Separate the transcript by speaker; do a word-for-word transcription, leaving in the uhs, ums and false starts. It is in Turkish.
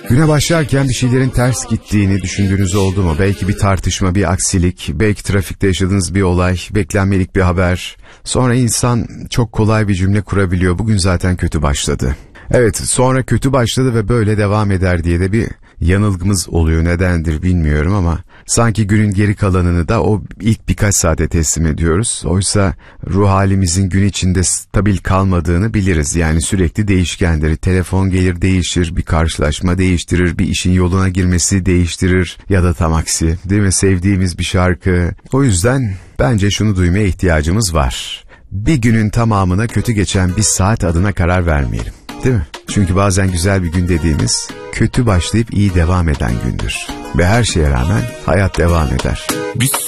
Speaker 1: Güne başlarken bir şeylerin ters gittiğini düşündüğünüz oldu mu? Belki bir tartışma, bir aksilik, belki trafikte yaşadığınız bir olay, beklenmedik bir haber. Sonra insan çok kolay bir cümle kurabiliyor. Bugün zaten kötü başladı. Evet, sonra kötü başladı ve böyle devam eder diye de bir yanılgımız oluyor. Nedendir bilmiyorum ama sanki günün geri kalanını da o ilk birkaç saate teslim ediyoruz. Oysa ruh halimizin gün içinde stabil kalmadığını biliriz. Yani sürekli değişkendir. Telefon gelir değişir, bir karşılaşma değiştirir, bir işin yoluna girmesi değiştirir ya da tam aksi. Değil mi? Sevdiğimiz bir şarkı. O yüzden bence şunu duymaya ihtiyacımız var. Bir günün tamamına kötü geçen bir saat adına karar vermeyelim. Değil mi? Çünkü bazen güzel bir gün dediğimiz kötü başlayıp iyi devam eden gündür. Ve her şeye rağmen hayat devam eder.